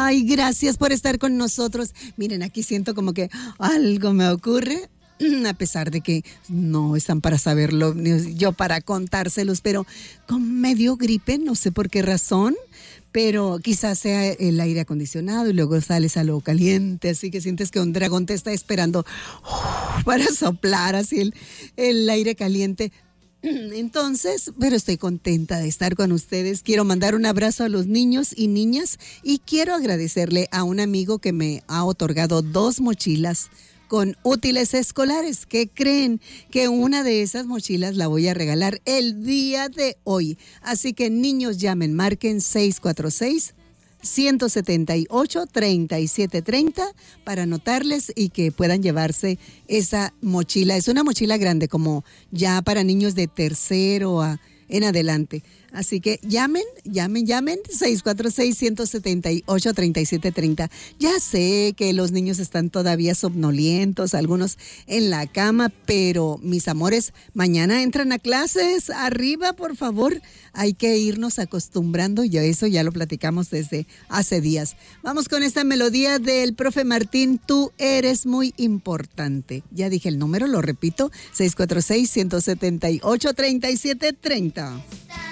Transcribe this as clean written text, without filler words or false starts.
Ay, gracias por estar con nosotros. Miren, aquí siento como que algo me ocurre. A pesar de que no están para saberlo, ni yo para contárselos, pero con medio gripe, no sé por qué razón, pero quizás sea el aire acondicionado y luego sales a lo caliente, así que sientes que un dragón te está esperando para soplar así el aire caliente. Entonces, pero estoy contenta de estar con ustedes. Quiero mandar un abrazo a los niños y niñas y quiero agradecerle a un amigo que me ha otorgado 2 mochilas con útiles escolares. ¿Qué creen? Que una de esas mochilas la voy a regalar el día de hoy. Así que niños llamen, marquen 646-178-3730 para anotarles y que puedan llevarse esa mochila. Es una mochila grande, como ya para niños de tercero en adelante. Así que llamen, 646-178-3730. Ya sé que los niños están todavía somnolientos, algunos en la cama, pero mis amores, mañana entran a clases. Arriba, por favor, hay que irnos acostumbrando y eso ya lo platicamos desde hace días. Vamos con esta melodía del profe Martín, Tú eres muy importante. Ya dije el número, lo repito, 646-178-3730.